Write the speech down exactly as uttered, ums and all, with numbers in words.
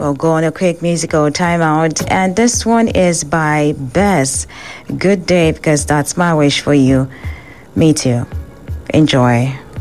We'll go on a quick musical timeout. And this one is by Bess. Good day, because that's my wish for you. Me too. Enjoy.